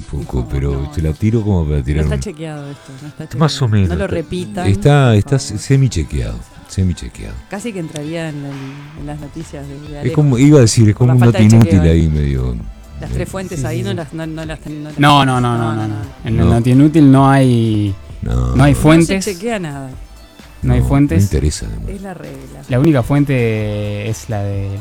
poco, pero te la tiro como para No tirar. está chequeado esto. No está chequeado. Más o menos. No lo repitan. Está semi-chequeado. Casi que entraría en las noticias de Es Alejo. como, iba a decir, es Por como la un falta dato de inútil chequeo. ahí medio. Las tres fuentes ahí no las... No. No. En el No. Noti Inútil no hay No hay No fuentes. se chequea nada. No hay fuentes. No interesa. Además. Es la regla. La única fuente es la de